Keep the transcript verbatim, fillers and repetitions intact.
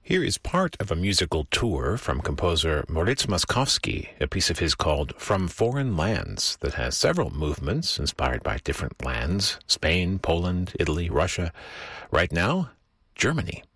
Here is part of a musical tour from composer Moritz Moszkowski, a piece of his called From Foreign Lands that has several movements inspired by different lands, Spain, Poland, Italy, Russia. Right now, Germany.